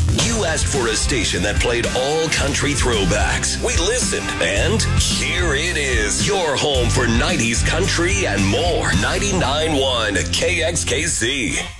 You asked for a station that played all country throwbacks. We listened, and here it is. Your home for 90s country and more. 99.1 KXKC.